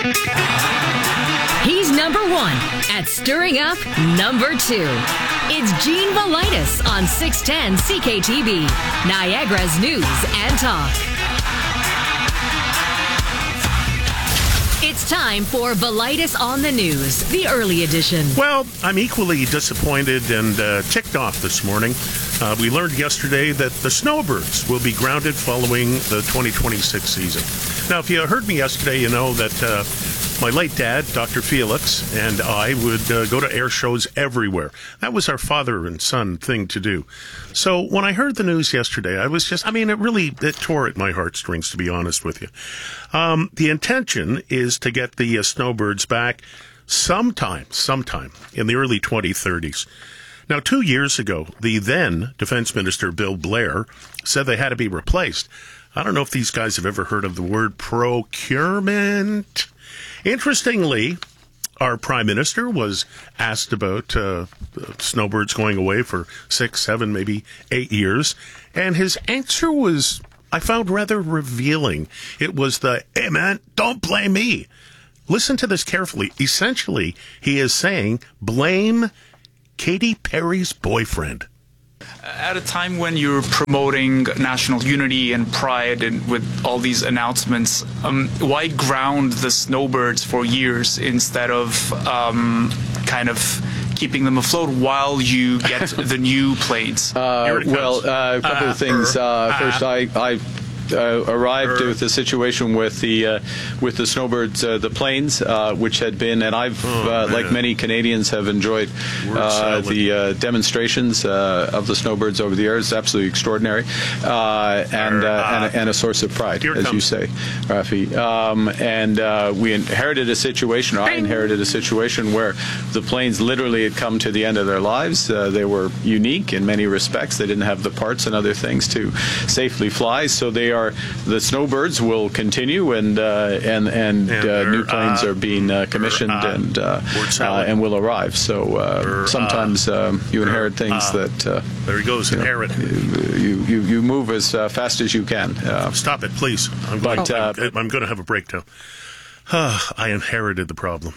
He's number one at stirring up number two. It's Gene Velitis on 610 CKTB, Niagara's News and Talk. It's time for Velitis on the News, the early edition. Well, I'm equally disappointed and ticked off this morning. We learned yesterday that the Snowbirds will be grounded following the 2026 season. Now, if you heard me yesterday, you know that my late dad, Dr. Felix, and I would go to air shows everywhere. That was our father and son thing to do. So when I heard the news yesterday, I was just, it tore at my heartstrings, to be honest with you. The intention is to get the Snowbirds back sometime in the early 2030s. Now, 2 years ago, the then Defense Minister, Bill Blair, said they had to be replaced. I don't know if these guys have ever heard of the word procurement. Interestingly, our Prime Minister was asked about Snowbirds going away for 6, 7, maybe 8 years, and his answer was, I found, rather revealing. It was hey man, don't blame me. Listen to this carefully. Essentially, he is saying, blame Katy Perry's boyfriend. At a time when you're promoting national unity and pride and with all these announcements, why ground the Snowbirds for years instead of kind of keeping them afloat while you get the new planes? A couple of things. First, I arrived with the situation with the Snowbirds, the planes, which had been, and I've, like many Canadians, have enjoyed the demonstrations of the Snowbirds over the years. Absolutely extraordinary, and a source of pride, as you say, Rafi. We inherited a situation, or I inherited a situation where the planes literally had come to the end of their lives. They were unique in many respects. They didn't have the parts and other things to safely fly, so the Snowbirds will continue, and new planes are being commissioned and will arrive. So sometimes you inherit things that there he goes, inherit. You move as fast as you can. Stop it, please. I'm going to have a breakdown. I inherited the problem.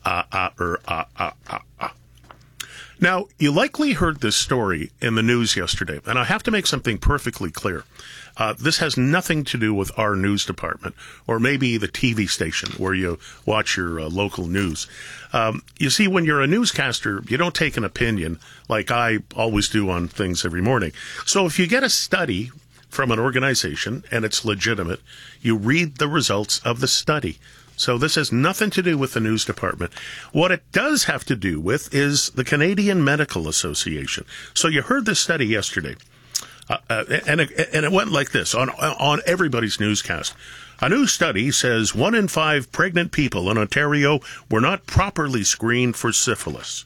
Now, you likely heard this story in the news yesterday, and I have to make something perfectly clear. This has nothing to do with our news department, or maybe the TV station where you watch your local news. You see, when you're a newscaster, you don't take an opinion like I always do on things every morning. So if you get a study from an organization and it's legitimate, you read the results of the study. So this has nothing to do with the news department. What it does have to do with is the Canadian Medical Association. So you heard this study yesterday. And it went like this on everybody's newscast. A new study says 1 in 5 pregnant people in Ontario were not properly screened for syphilis.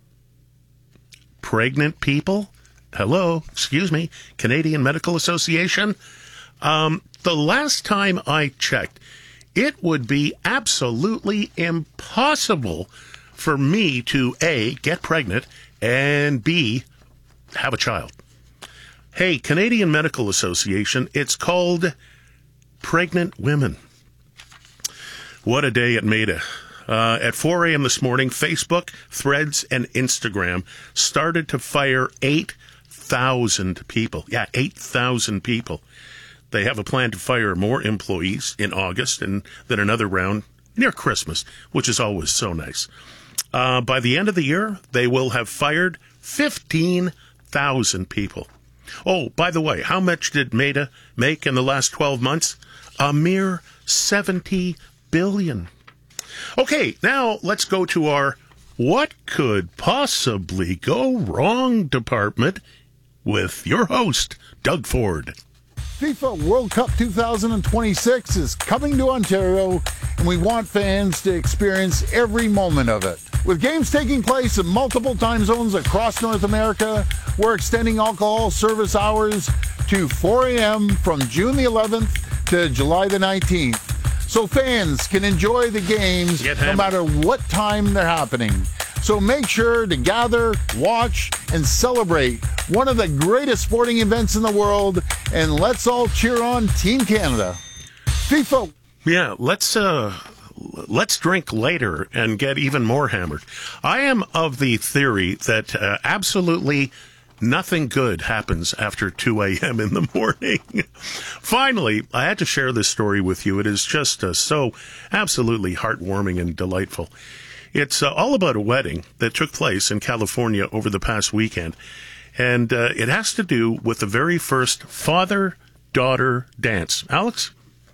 Pregnant people? Hello, excuse me, Canadian Medical Association? The last time I checked, it would be absolutely impossible for me to, A, get pregnant, and B, have a child. Hey, Canadian Medical Association, it's called Pregnant Women. What a day at Maida. At 4 a.m. this morning, Facebook, Threads, and Instagram started to fire 8,000 people. Yeah, 8,000 people. They have a plan to fire more employees in August and then another round near Christmas, which is always so nice. By the end of the year, they will have fired 15,000 people. Oh, by the way, how much did Maida make in the last 12 months? A mere $70 billion. Okay, now let's go to our What Could Possibly Go Wrong department with your host, Doug Ford. FIFA World Cup 2026 is coming to Ontario, and we want fans to experience every moment of it. With games taking place in multiple time zones across North America, we're extending alcohol service hours to 4 a.m. from June the 11th to July the 19th, so fans can enjoy the games no matter what time they're happening. So make sure to gather, watch, and celebrate one of the greatest sporting events in the world, and let's all cheer on Team Canada. FIFA. Yeah, let's let's drink later and get even more hammered. I am of the theory that absolutely nothing good happens after 2 a.m. in the morning. Finally, I had to share this story with you. It is just so absolutely heartwarming and delightful. It's all about a wedding that took place in California over the past weekend. And it has to do with the very first father-daughter dance. Alex?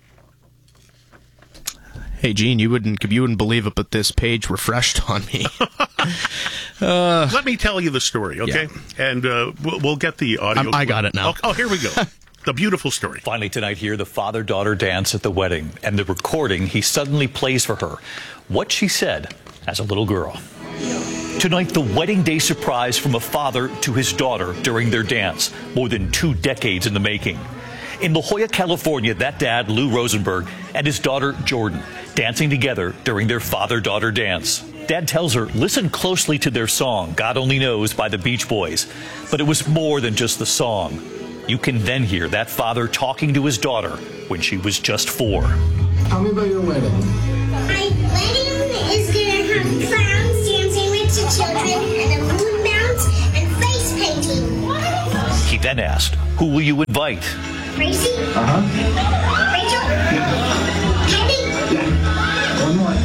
Hey, Gene, you wouldn't believe it, but this page refreshed on me. Let me tell you the story, okay? Yeah. And we'll get the audio. I got it now. Oh, here we go. The beautiful story. Finally tonight here, the father-daughter dance at the wedding, and the recording he suddenly plays for her. What she said as a little girl. Tonight, the wedding day surprise from a father to his daughter during their dance, more than 2 decades in the making. In La Jolla, California, that dad, Lou Rosenberg, and his daughter, Jordan, dancing together during their father-daughter dance. Dad tells her, listen closely to their song, God Only Knows, by the Beach Boys. But it was more than just the song. You can then hear that father talking to his daughter when she was just 4. Tell me about your wedding. My wedding is going to have clowns dancing with the children and a moon bounce and face painting. He then asked, who will you invite? Gracie? Rachel? Candy? Yeah. One more.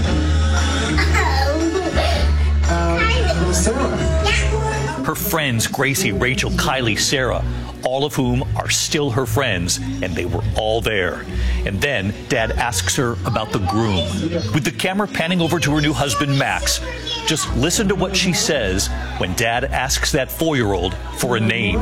Sarah. Yeah. Her friends, Gracie, Rachel, Kylie, Sarah, all of whom are still her friends, and they were all there. And then Dad asks her about the groom. With the camera panning over to her new husband, Max, just listen to what she says when Dad asks that 4-year-old for a name.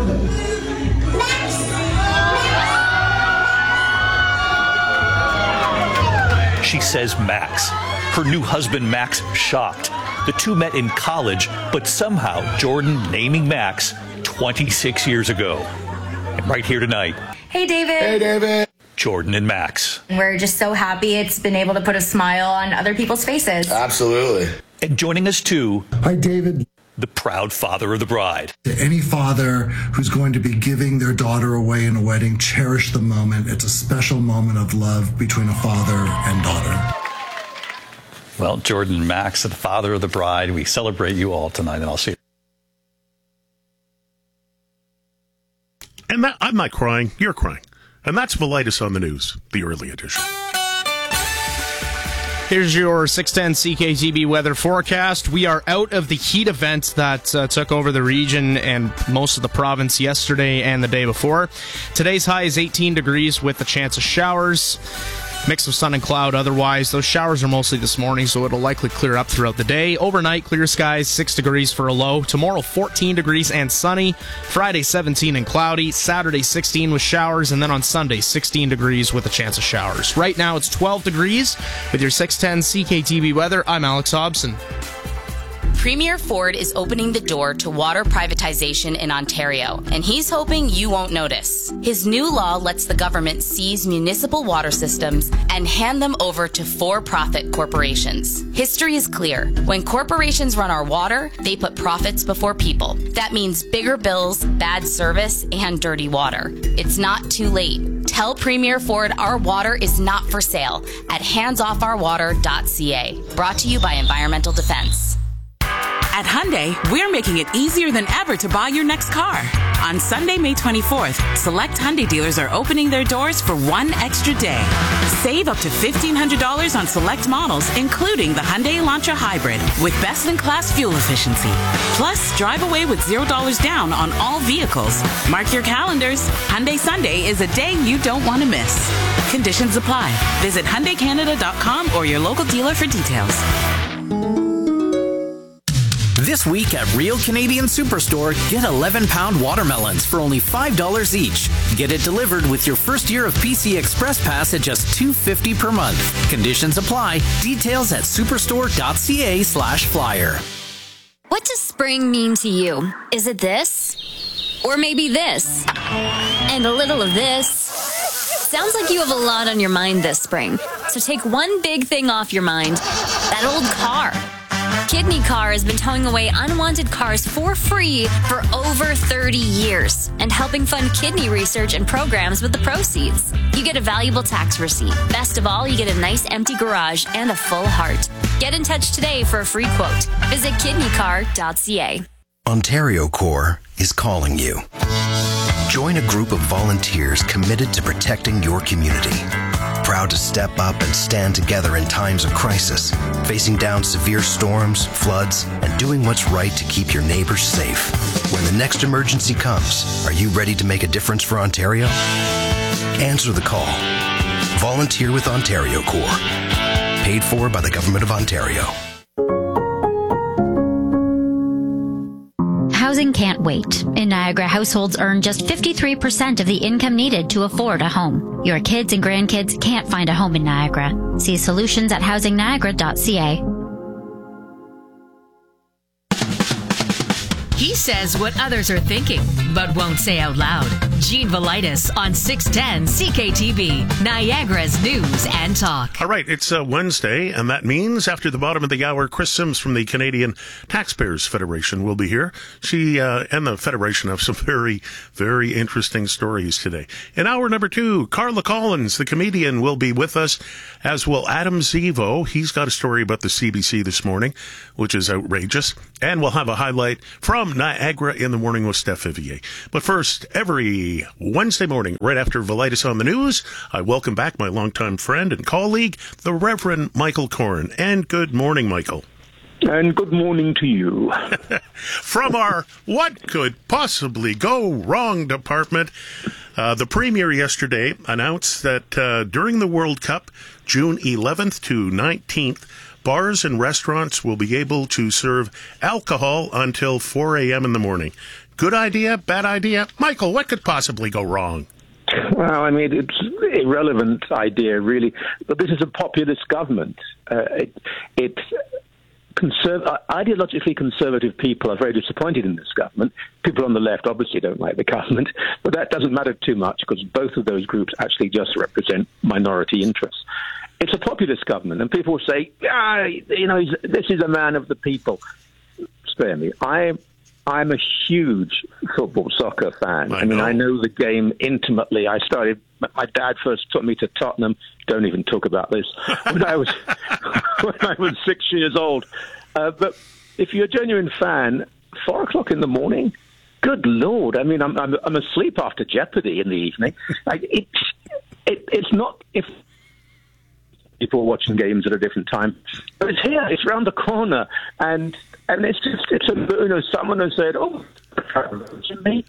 She says Max. Her new husband, Max, shocked. The two met in college, but somehow Jordan naming Max 26 years ago. And right here tonight. Hey, David. Hey, David. Jordan and Max. We're just so happy it's been able to put a smile on other people's faces. Absolutely. And joining us too, hi, David, the proud father of the bride. To any father who's going to be giving their daughter away in a wedding, cherish the moment. It's a special moment of love between a father and daughter. Well, Jordan and Max, the father of the bride, we celebrate you all tonight, and I'll see you. And I'm not crying, you're crying. And that's Velitis on the News, the early edition. Here's your 610 CKTB weather forecast. We are out of the heat event that took over the region and most of the province yesterday and the day before. Today's high is 18 degrees with a chance of showers. Mix of sun and cloud otherwise. Those showers are mostly this morning, so it'll likely clear up throughout the day. Overnight, clear skies, 6 degrees for a low. Tomorrow, 14 degrees and sunny. Friday, 17 and cloudy. Saturday, 16 with showers. And then on Sunday, 16 degrees with a chance of showers. Right now, it's 12 degrees. With your 610 CKTB weather, I'm Alex Hobson. Premier Ford is opening the door to water privatization in Ontario, and he's hoping you won't notice. His new law lets the government seize municipal water systems and hand them over to for-profit corporations. History is clear. When corporations run our water, they put profits before people. That means bigger bills, bad service, and dirty water. It's not too late. Tell Premier Ford our water is not for sale at handsoffourwater.ca. Brought to you by Environmental Defense. At Hyundai, we're making it easier than ever to buy your next car. On Sunday, May 24th, select Hyundai dealers are opening their doors for one extra day. Save up to $1,500 on select models, including the Hyundai Elantra Hybrid, with best-in-class fuel efficiency. Plus, drive away with $0 down on all vehicles. Mark your calendars. Hyundai Sunday is a day you don't want to miss. Conditions apply. Visit HyundaiCanada.com or your local dealer for details. This week at Real Canadian Superstore, get 11-pound watermelons for only $5 each. Get it delivered with your first year of PC Express Pass at just $2.50 per month. Conditions apply. Details at superstore.ca/flyer. What does spring mean to you? Is it this? Or maybe this? And a little of this? Sounds like you have a lot on your mind this spring. So take one big thing off your mind. That old car. Kidney Car has been towing away unwanted cars for free for over 30 years and helping fund kidney research and programs with the proceeds. You get a valuable tax receipt. Best of all, you get a nice empty garage and a full heart. Get in touch today for a free quote. Visit kidneycar.ca. Ontario Corps is calling you. Join a group of volunteers committed to protecting your community. Proud to step up and stand together in times of crisis, facing down severe storms, floods, and doing what's right to keep your neighbors safe. When the next emergency comes, are you ready to make a difference for Ontario? Answer the call. Volunteer with Ontario Corps. Paid for by the Government of Ontario. Housing can't wait. In Niagara, households earn just 53% of the income needed to afford a home. Your kids and grandkids can't find a home in Niagara. See solutions at housingniagara.ca. He says what others are thinking, but won't say out loud. Gene Velitis on 610 CKTB, Niagara's News and Talk. All right, it's Wednesday, and that means after the bottom of the hour, Chris Sims from the Canadian Taxpayers Federation will be here. She and the Federation have some very, very interesting stories today. In hour number 2, Carla Collins, the comedian, will be with us, as will Adam Zivo. He's got a story about the CBC this morning, which is outrageous. And we'll have a highlight from Niagara in the Morning with Steph Vivier. But first, every Wednesday morning, right after Velitis on the News, I welcome back my longtime friend and colleague, the Reverend Michael Corn. And good morning, Michael. And good morning to you. From our What Could Possibly Go Wrong department, the Premier yesterday announced that during the World Cup, June 11th to 19th, bars and restaurants will be able to serve alcohol until 4 a.m. in the morning. Good idea? Bad idea? Michael, what could possibly go wrong? Well, I mean, it's an irrelevant idea, really. But this is a populist government. It's ideologically conservative people are very disappointed in this government. People on the left obviously don't like the government, but that doesn't matter too much because both of those groups actually just represent minority interests. It's a populist government, and people say, this is a man of the people. Spare me. I'm a huge football, soccer fan. I know the game intimately. My dad first took me to Tottenham. Don't even talk about this. When I was 6 years old. But if you're a genuine fan, 4 o'clock in the morning, good Lord. I mean, I'm asleep after Jeopardy in the evening. It's not if people watching games at a different time. But it's here, it's around the corner, and it's someone has said, me.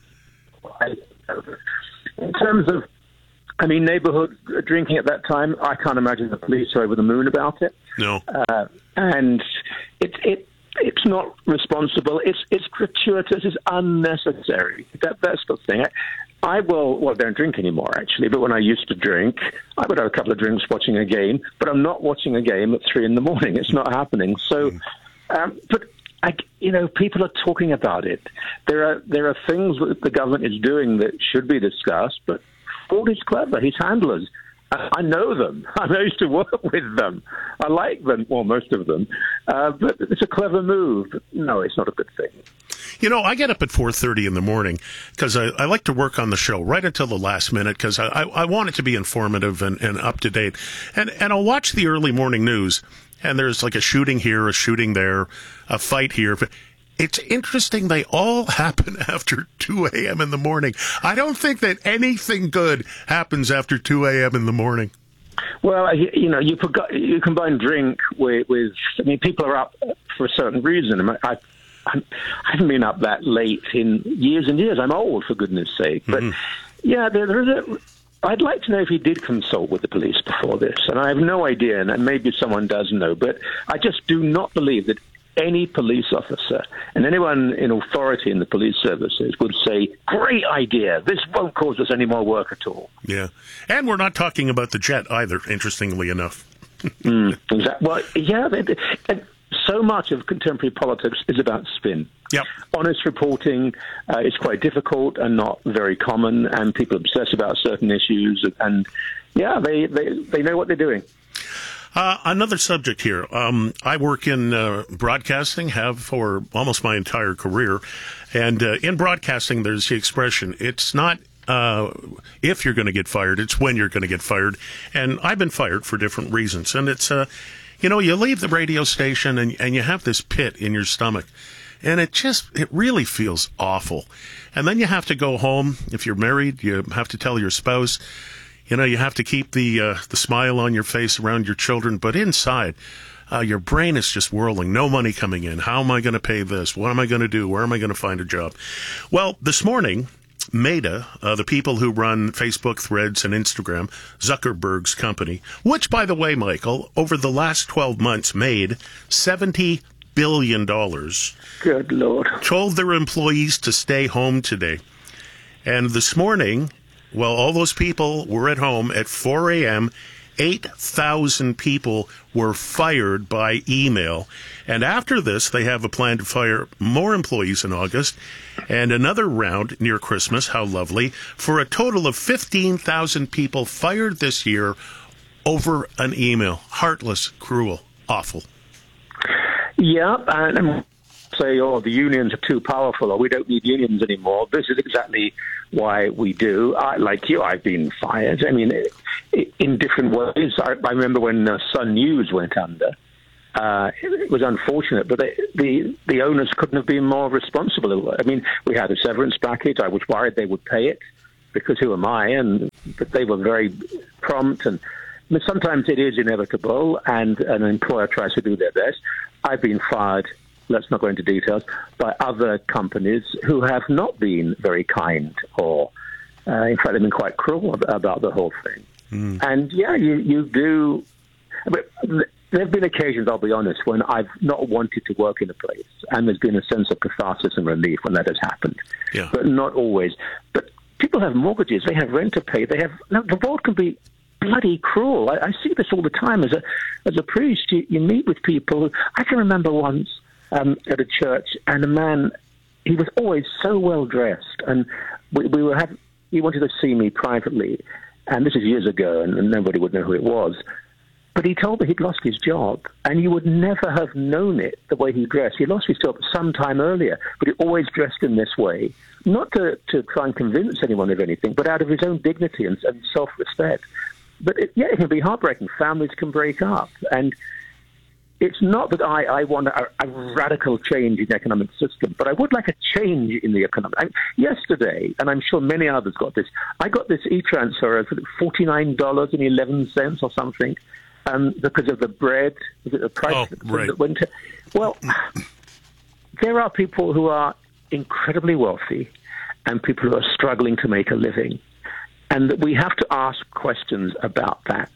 In terms of, neighborhood drinking at that time, I can't imagine the police are over the moon about it. No. And it's not responsible. It's gratuitous. It's unnecessary. That's the thing. I don't drink anymore, actually, but when I used to drink, I would have a couple of drinks watching a game, but I'm not watching a game at 3 in the morning. It's not happening. So, people are talking about it. There are things that the government is doing that should be discussed, but Ford is clever. His handlers, I know them. I used to work with them. I like them, well, most of them. But it's a clever move. No, it's not a good thing. I get up at 4:30 in the morning because I like to work on the show right until the last minute because I want it to be informative and up to date. And I'll watch the early morning news, and there's like a shooting here, a shooting there, a fight here. It's interesting they all happen after 2 a.m. in the morning. I don't think that anything good happens after 2 a.m. in the morning. Well, you combine drink with people are up for a certain reason. I haven't been up that late in years and years. I'm old, for goodness sake. But, I'd like to know if he did consult with the police before this. And I have no idea, and maybe someone does know. But I just do not believe that any police officer and anyone in authority in the police services would say, great idea, this won't cause us any more work at all. Yeah. And we're not talking about the jet either, interestingly enough. Exactly. Well, yeah, and so much of contemporary politics is about spin. Yep. Honest reporting is quite difficult and not very common, and people obsess about certain issues, and they know what they're doing. Another subject here. I work in broadcasting, have for almost my entire career. And in broadcasting, there's the expression, it's not if you're going to get fired, it's when you're going to get fired. And I've been fired for different reasons. And it's, you leave the radio station and you have this pit in your stomach. And it really feels awful. And then you have to go home. If you're married, you have to tell your spouse, you have to keep the smile on your face around your children. But inside, your brain is just whirling. No money coming in. How am I going to pay this? What am I going to do? Where am I going to find a job? Well, this morning, Meta, the people who run Facebook, Threads, and Instagram, Zuckerberg's company, which, by the way, Michael, over the last 12 months made $70 billion. Good Lord. Told their employees to stay home today. And this morning, well, all those people were at home at 4 a.m., 8,000 people were fired by email. And after this, they have a plan to fire more employees in August and another round near Christmas. How lovely. For a total of 15,000 people fired this year over an email. Heartless, cruel, awful. Yeah, and say, the unions are too powerful, or we don't need unions anymore. This is exactly why we do. Like you, I've been fired. I mean, in different ways. I remember when Sun News went under. It was unfortunate, but the owners couldn't have been more responsible. I mean, we had a severance package. I was worried they would pay it, because who am I? But they were very prompt, and sometimes it is inevitable, and an employer tries to do their best. I've been fired, let's not go into details, by other companies who have not been very kind, or in fact, they've been quite cruel about the whole thing. And yeah, you do. But there have been occasions, I'll be honest, when I've not wanted to work in a place, and there's been a sense of catharsis and relief when that has happened. Yeah. But not always. But people have mortgages, they have rent to pay, the world can be bloody cruel. I see this all the time. As a priest, you meet with people. I can remember once at a church, and a man, he was always so well dressed, and he wanted to see me privately, and this is years ago, and nobody would know who it was. But he told me he'd lost his job, and you would never have known it the way he dressed. He lost his job some time earlier, but he always dressed in this way, not to try and convince anyone of anything, but out of his own dignity and self-respect. But it can be heartbreaking. Families can break up. And it's not that I want a radical change in the economic system, but I would like a change in the economic. Yesterday, and I'm sure many others got this, I got this e-transfer of $49.11 or something because of the bread, the price that went to. Well, there are people who are incredibly wealthy and people who are struggling to make a living. And we have to ask questions about that.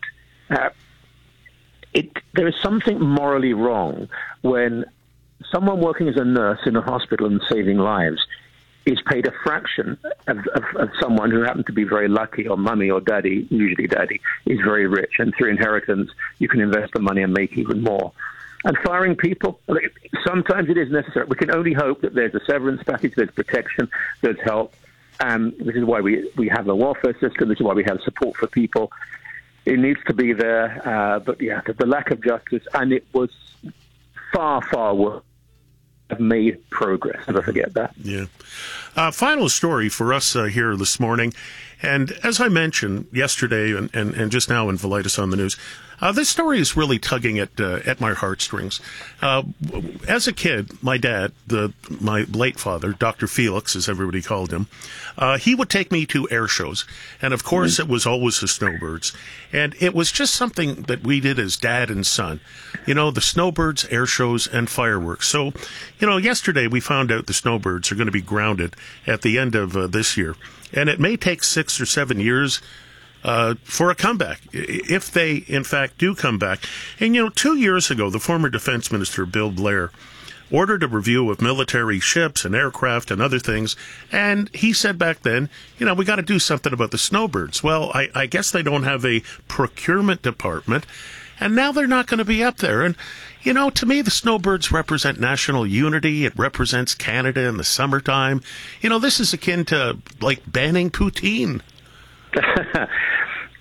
There is something morally wrong when someone working as a nurse in a hospital and saving lives is paid a fraction of someone who happened to be very lucky, or mummy or daddy, usually daddy, is very rich. And through inheritance, you can invest the money and make even more. And firing people, sometimes it is necessary. We can only hope that there's a severance package, there's protection, there's help. This is why we have a welfare system. This is why we have support for people. It needs to be there. But yeah, the lack of justice, and it was far, far worse. Have made progress. Never forget that. Yeah. Final story for us here this morning. And as I mentioned yesterday and just now in Velitis on the News, this story is really tugging at my heartstrings. As a kid, my dad, my late father, Dr. Felix, as everybody called him, he would take me to air shows. And, of course, it was always the snowbirds. And it was just something that we did as dad and son. The snowbirds, air shows, and fireworks. So, yesterday we found out the snowbirds are going to be grounded at the end of this year. And it may take 6 or 7 years for a comeback, if they, in fact, do come back. And, 2 years ago, the former defense minister, Bill Blair, ordered a review of military ships and aircraft and other things. And he said back then, we got to do something about the snowbirds. Well, I guess they don't have a procurement department. And now they're not going to be up there. And, to me, the snowbirds represent national unity. It represents Canada in the summertime. This is akin to, banning poutine.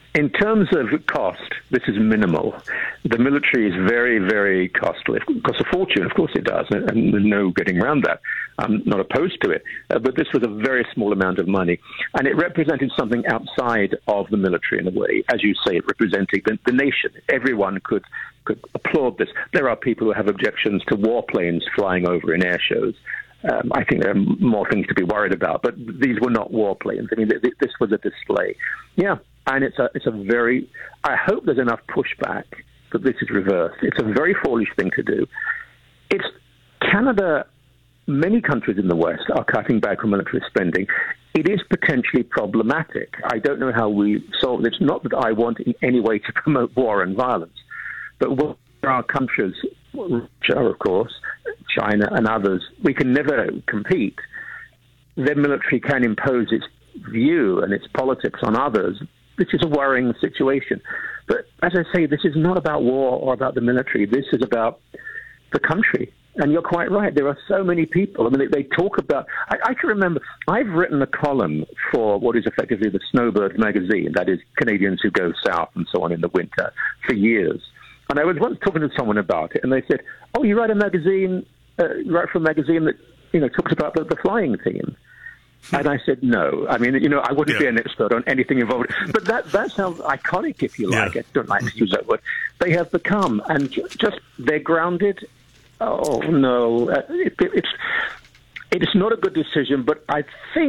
In terms of cost, this is minimal. The military is very, very costly. It costs a fortune, of course it does, and there's no getting around that. I'm not opposed to it. But this was a very small amount of money, and it represented something outside of the military in a way. As you say, it represented the nation. Everyone could applaud this. There are people who have objections to warplanes flying over in air shows. I think there are more things to be worried about, but these were not warplanes. I mean, this was a display. Yeah. And it's a very, I hope there's enough pushback that this is reversed. It's a very foolish thing to do. It's Canada, many countries in the West are cutting back on military spending. It is potentially problematic. I don't know how we solve it. It's not that I want in any way to promote war and violence, but there are countries, which are, of course, China and others, we can never compete. Their military can impose its view and its politics on others. This is a worrying situation. But as I say, this is not about war or about the military. This is about the country. And you're quite right. There are so many people. I mean, they talk about... I can remember, I've written a column for what is effectively the Snowbird magazine, that is Canadians who go south and so on in the winter, for years. And I was once talking to someone about it, and they said, oh, you write a magazine, write for a magazine that talks about the flying theme. And I said, no. I mean, I wouldn't be an expert on anything involved. But that sounds iconic, if you like. I don't like to use that word. They have become, and just they're grounded. Oh, no. It's not a good decision, but I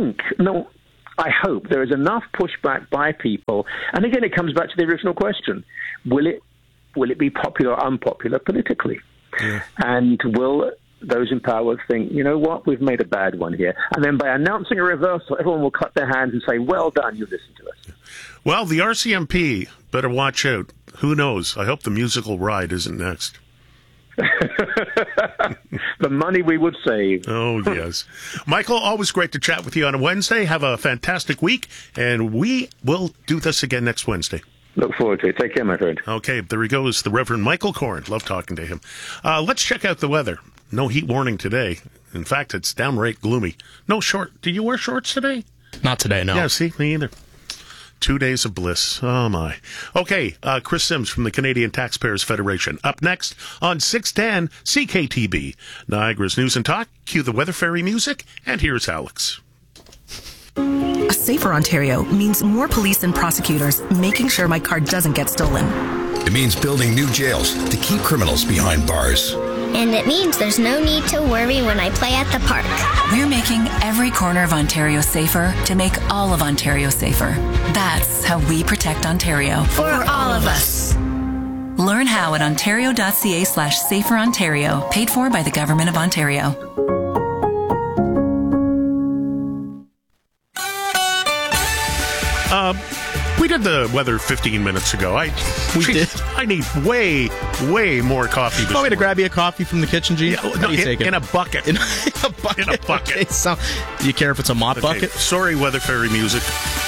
hope there is enough pushback by people. And again, it comes back to the original question. Will it be popular or unpopular politically? Yeah. And will those in power think, you know what, we've made a bad one here. And then by announcing a reversal, everyone will cut their hands and say, well done, you listened to us. Well, the RCMP better watch out. Who knows? I hope the musical ride isn't next. The money we would save. Oh, yes. Michael, always great to chat with you on a Wednesday. Have a fantastic week, and we will do this again next Wednesday. Look forward to it. Take care, my friend. Okay, there he goes, the Reverend Michael Corn. Love talking to him. Let's check out the weather. No heat warning today. In fact, it's downright gloomy. No short. Did you wear shorts today? Not today, no. Yeah, see, me either. 2 days of bliss. Oh, my. Okay, Chris Sims from the Canadian Taxpayers Federation. Up next on 610 CKTB. Niagara's News and Talk. Cue the Weather Fairy music, and here's Alex. A safer Ontario means more police and prosecutors making sure my car doesn't get stolen. It means building new jails to keep criminals behind bars. And it means there's no need to worry when I play at the park. We're making every corner of Ontario safer to make all of Ontario safer. That's how we protect Ontario. For all of us. Learn how at ontario.ca/saferontario, paid for by the Government of Ontario. We did the weather 15 minutes ago. We did. I need way more coffee. Want me to grab you a coffee from the kitchen, Gene? Yeah, no, in a bucket. In a bucket. In a bucket. Okay, so, do you care if it's a mop bucket? Sorry, Weather Fairy music.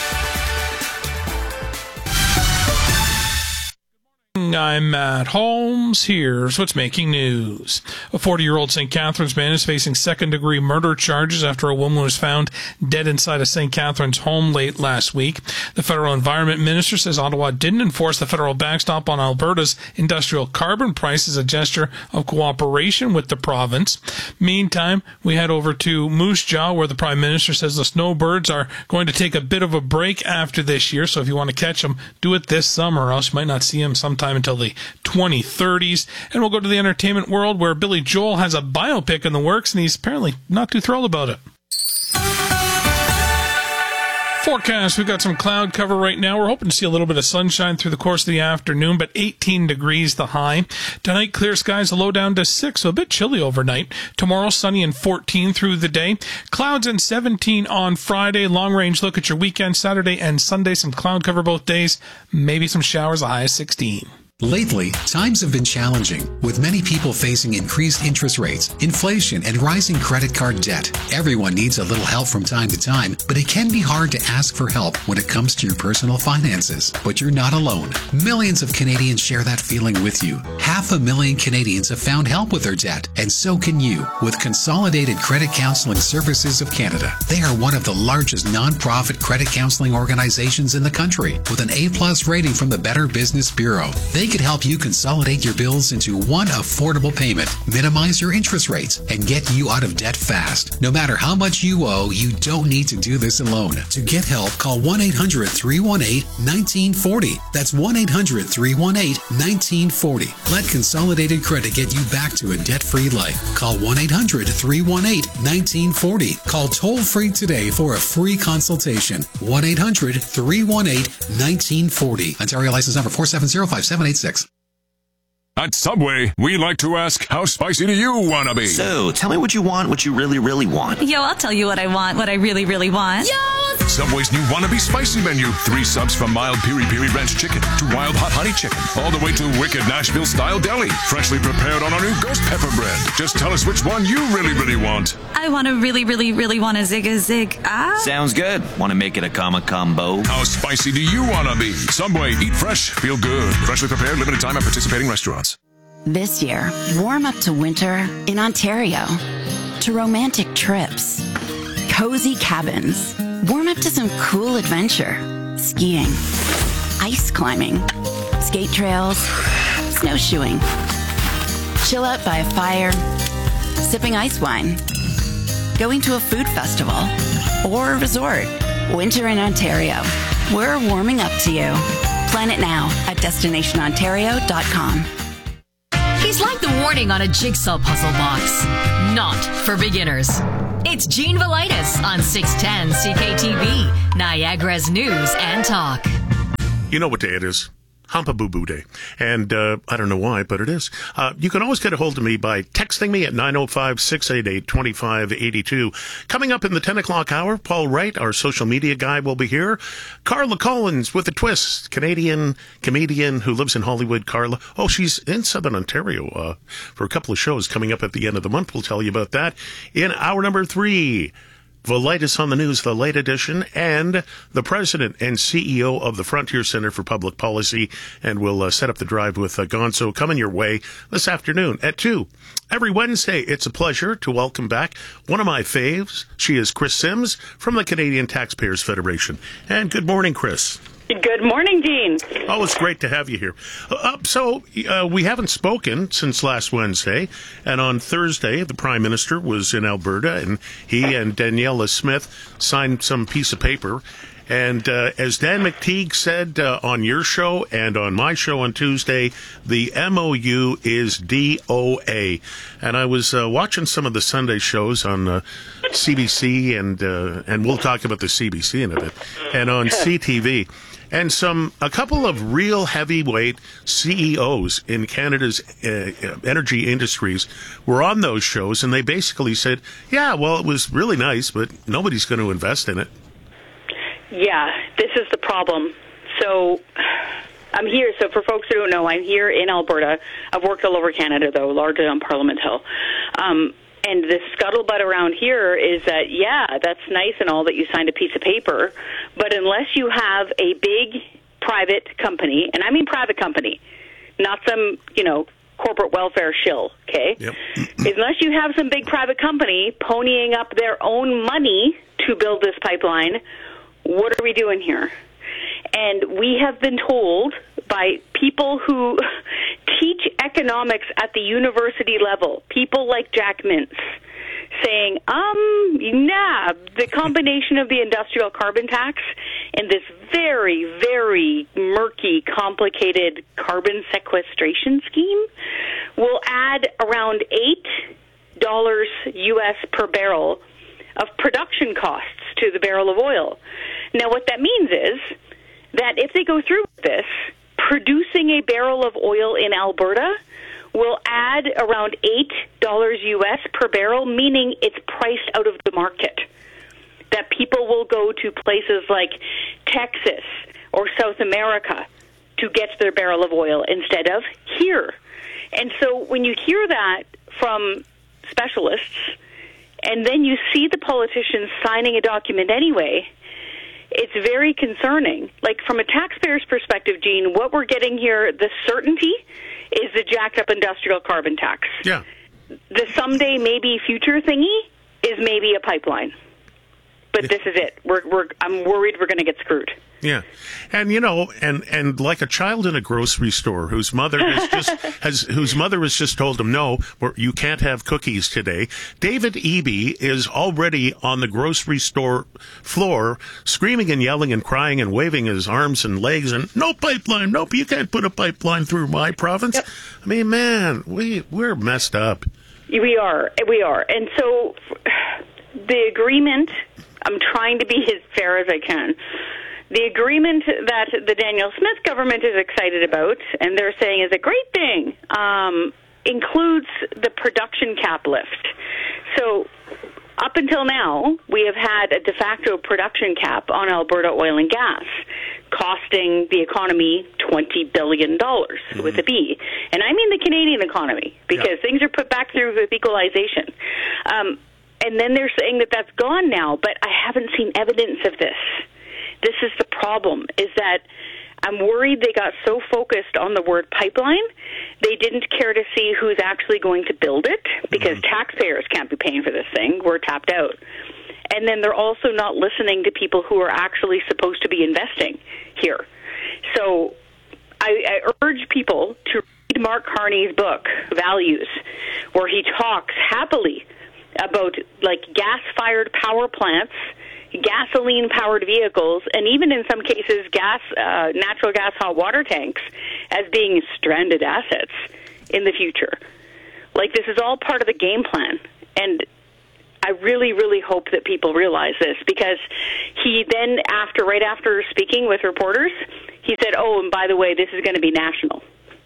I'm Matt Holmes. Here's what's making news. A 40-year-old St. Catharines man is facing second-degree murder charges after a woman was found dead inside a St. Catharines home late last week. The federal environment minister says Ottawa didn't enforce the federal backstop on Alberta's industrial carbon price as a gesture of cooperation with the province. Meantime, we head over to Moose Jaw, where the Prime Minister says the snowbirds are going to take a bit of a break after this year. So if you want to catch them, do it this summer, or else you might not see them sometime until the 2030s. And we'll go to the entertainment world, where Billy Joel has a biopic in the works, and he's apparently not too thrilled about it. Forecast, we've got some cloud cover right now. We're hoping to see a little bit of sunshine through the course of the afternoon, but 18 degrees the high. Tonight, clear skies, a low down to 6, so a bit chilly overnight. Tomorrow, sunny and 14 through the day. Clouds and 17 on Friday. Long range look at your weekend, Saturday and Sunday. Some cloud cover both days. Maybe some showers, a high of 16. Lately, times have been challenging, with many people facing increased interest rates, inflation, and rising credit card debt. Everyone needs a little help from time to time, but it can be hard to ask for help when it comes to your personal finances. But you're not alone. Millions of Canadians share that feeling with you. 500,000 Canadians have found help with their debt, and so can you, with Consolidated Credit Counseling Services of Canada. They are one of the largest non-profit credit counseling organizations in the country, with an A+ rating from the Better Business Bureau. They could help you consolidate your bills into one affordable payment, minimize your interest rates, and get you out of debt fast. No matter how much you owe, you don't need to do this alone. To get help, call 1-800-318-1940. That's 1-800-318-1940. Let Consolidated Credit get you back to a debt-free life. Call 1-800-318-1940. Call toll-free today for a free consultation. 1-800-318-1940. Ontario license number 4705786. At Subway, we like to ask, how spicy do you want to be? So, tell me what you want, what you really, really want. Yo, I'll tell you what I want, what I really, really want. Yo! Subway's new Wannabe Spicy Menu. 3 subs from mild piri-piri ranch chicken to wild hot honey chicken, all the way to wicked Nashville-style deli, freshly prepared on our new ghost pepper bread. Just tell us which one you really, really want. I want to really, really, really want a zig. Sounds good. Want to make it a combo? How spicy do you want to be? Subway, eat fresh, feel good. Freshly prepared, limited time at participating restaurants. This year, warm up to winter in Ontario, to romantic trips, cozy cabins, warm up to some cool adventure, skiing, ice climbing, skate trails, snowshoeing, chill out by a fire, sipping ice wine, going to a food festival, or a resort. Winter in Ontario. We're warming up to you. Plan it now at destinationontario.com. He's like the warning on a jigsaw puzzle box. Not for beginners. It's Gene Velitis on 610 CKTB, Niagara's News and Talk. You know what day it is? Humpa-Boo-Boo Day. And I don't know why, but it is. You can always get a hold of me by texting me at 905-688-2582. Coming up in the 10 o'clock hour, Paul Wright, our social media guy, will be here. Carla Collins with a twist, Canadian comedian who lives in Hollywood. Carla, she's in Southern Ontario for a couple of shows coming up at the end of the month. We'll tell you about that in hour number 3. Velitis on the News, the late edition, and the president and CEO of the Frontier Center for Public Policy, and we'll set up the drive with Gonzo coming your way this afternoon at 2. Every Wednesday, it's a pleasure to welcome back one of my faves. She is Chris Sims from the Canadian Taxpayers Federation. And good morning, Chris. Good morning, Gene. Oh, it's great to have you here. We haven't spoken since last Wednesday, and on Thursday, the Prime Minister was in Alberta, and he and Daniela Smith signed some piece of paper. And as Dan McTeague said on your show and on my show on Tuesday, the MOU is DOA. And I was watching some of the Sunday shows on CBC, and we'll talk about the CBC in a bit, and on CTV. And a couple of real heavyweight CEOs in Canada's energy industries were on those shows, and they basically said, yeah, well, it was really nice, but nobody's going to invest in it. Yeah, this is the problem. So I'm here. So for folks who don't know, I'm here in Alberta. I've worked all over Canada, though, largely on Parliament Hill. And the scuttlebutt around here is that, yeah, that's nice and all that you signed a piece of paper, but unless you have a big private company, and I mean private company, not some, corporate welfare shill, okay? Yep. Unless you have some big private company ponying up their own money to build this pipeline, what are we doing here? And we have been told by people who teach economics at the university level, people like Jack Mintz, saying, the combination of the industrial carbon tax and this very, very murky, complicated carbon sequestration scheme will add around $8 US per barrel of production costs to the barrel of oil. Now, what that means is that if they go through with this, producing a barrel of oil in Alberta will add around $8 US per barrel, meaning it's priced out of the market. That people will go to places like Texas or South America to get their barrel of oil instead of here. And so when you hear that from specialists, and then you see the politicians signing a document anyway, it's very concerning. Like, from a taxpayer's perspective, Gene, what we're getting here, the certainty, is the jacked-up industrial carbon tax. Yeah. The someday maybe future thingy is maybe a pipeline. But this is it. I'm worried we're going to get screwed. Yeah, and and like a child in a grocery store whose mother has just told him, no, you can't have cookies today. David Eby is already on the grocery store floor, screaming and yelling and crying and waving his arms and legs, and no pipeline, nope, you can't put a pipeline through my province. Yep. I mean, man, we're messed up. We are, and so the agreement. I'm trying to be as fair as I can. The agreement that the Danielle Smith government is excited about, and they're saying is a great thing, includes the production cap lift. So up until now, we have had a de facto production cap on Alberta oil and gas, costing the economy $20 billion with a B. And I mean the Canadian economy, because things are put back through with equalization. And then they're saying that that's gone now, but I haven't seen evidence of this. This is the problem, is that I'm worried they got so focused on the word pipeline, they didn't care to see who's actually going to build it, because taxpayers can't be paying for this thing. We're tapped out. And then they're also not listening to people who are actually supposed to be investing here. So I urge people to read Mark Carney's book, Values, where he talks happily about like gas-fired power plants, gasoline-powered vehicles, and even in some cases natural gas hot water tanks as being stranded assets in the future. Like, this is all part of the game plan. And I really, really hope that people realize this, because he then, right after speaking with reporters, he said, oh, and by the way, this is going to be national.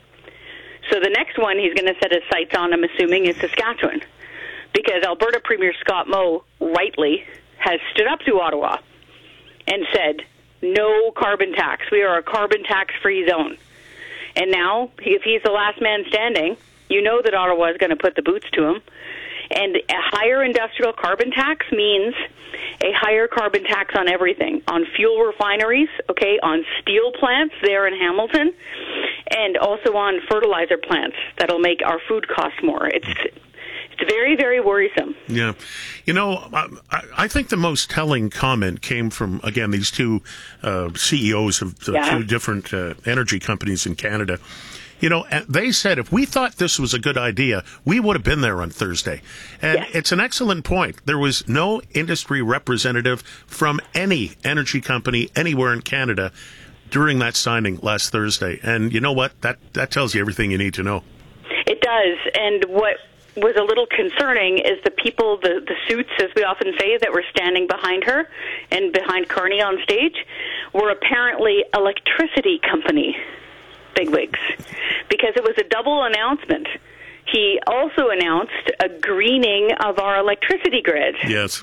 So the next one he's going to set his sights on, I'm assuming, is Saskatchewan, because Alberta Premier Scott Moe rightly has stood up to Ottawa and said, no carbon tax. We are a carbon tax-free zone. And now, if he's the last man standing, you know that Ottawa is going to put the boots to him. And a higher industrial carbon tax means a higher carbon tax on everything, on fuel refineries, okay, on steel plants there in Hamilton, and also on fertilizer plants that'll make our food cost more. It's very, very worrisome. Yeah. You know, I think the most telling comment came from, again, these two CEOs of the two different energy companies in Canada. You know, they said if we thought this was a good idea, we would have been there on Thursday. And it's an excellent point. There was no industry representative from any energy company anywhere in Canada during that signing last Thursday. And you know what? That tells you everything you need to know. It does. And what was a little concerning is the people, the suits, as we often say, that were standing behind her and behind Carney on stage were apparently electricity company bigwigs, because it was a double announcement. He also announced a greening of our electricity grid. Yes.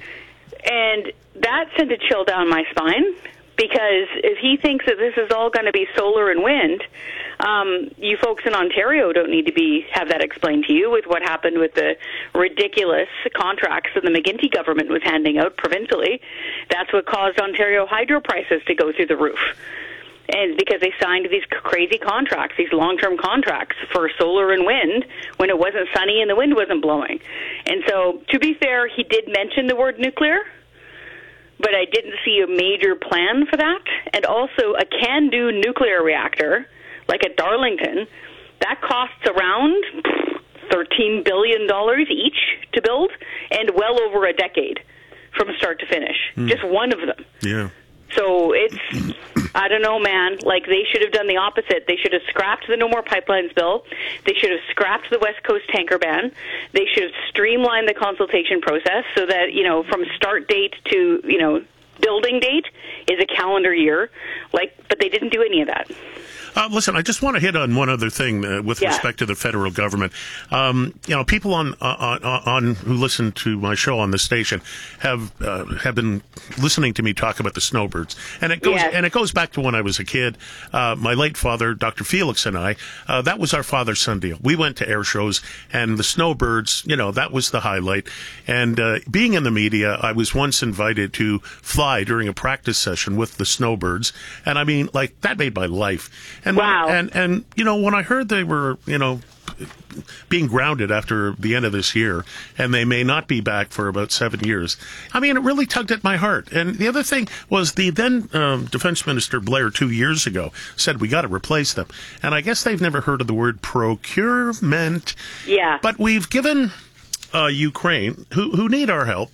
And that sent a chill down my spine, because if he thinks that this is all going to be solar and wind, you folks in Ontario don't need to have that explained to you with what happened with the ridiculous contracts that the McGuinty government was handing out provincially. That's what caused Ontario hydro prices to go through the roof. And it's because they signed these crazy contracts, these long-term contracts for solar and wind when it wasn't sunny and the wind wasn't blowing. And so, to be fair, he did mention the word nuclear, but I didn't see a major plan for that. And also, a can-do nuclear reactor, like at Darlington, that costs around $13 billion each to build, and well over a decade from start to finish. Just one of them. Yeah. So it's, I don't know, man. Like, they should have done the opposite. They should have scrapped the No More Pipelines bill. They should have scrapped the West Coast tanker ban. They should have streamlined the consultation process so that, from start date to, building date is a calendar year. But they didn't do any of that. Listen, I just want to hit on one other thing with respect to the federal government. People on who listen to my show on the station have been listening to me talk about the snowbirds, and it goes back to when I was a kid. My late father, Dr. Felix, and I, that was our father-son deal. We went to air shows, and the snowbirds, that was the highlight. And being in the media, I was once invited to fly during a practice session with the snowbirds, and I mean, like, that made my life. And wow. And when I heard they were, being grounded after the end of this year, and they may not be back for about 7 years, I mean, it really tugged at my heart. And the other thing was the then Defense Minister Blair 2 years ago said we got to replace them. And I guess they've never heard of the word procurement. Yeah. But we've given Ukraine, who need our help,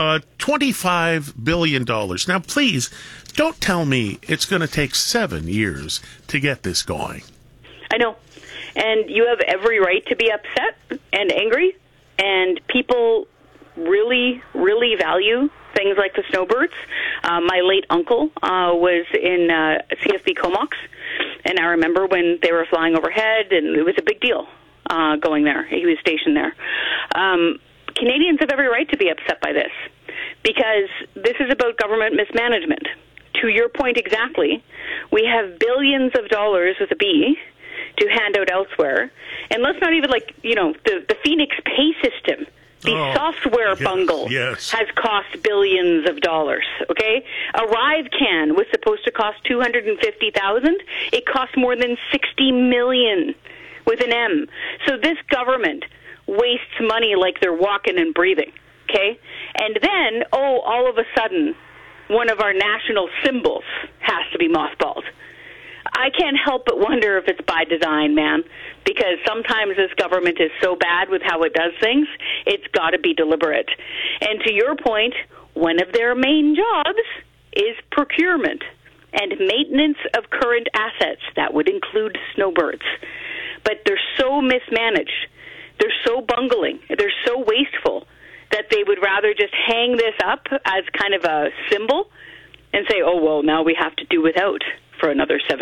$25 billion. Now, please, don't tell me it's going to take 7 years to get this going. I know. And you have every right to be upset and angry. And people really, really value things like the snowbirds. My late uncle was in CFB Comox. And I remember when they were flying overhead, and it was a big deal going there. He was stationed there. Canadians have every right to be upset by this, because this is about government mismanagement. To your point exactly, we have billions of dollars with a B to hand out elsewhere. And let's not even, the Phoenix Pay system, the software bungle has cost billions of dollars, okay? A ArriveCAN was supposed to cost $250,000. It cost more than $60 million with an M. So this government wastes money like they're walking and breathing, okay? And then, all of a sudden, one of our national symbols has to be mothballed. I can't help but wonder if it's by design, man, because sometimes this government is so bad with how it does things, it's got to be deliberate. And to your point, one of their main jobs is procurement and maintenance of current assets. That would include snowbirds. But they're so mismanaged, they're so bungling, they're so wasteful that they would rather just hang this up as kind of a symbol and say, now we have to do without for another 7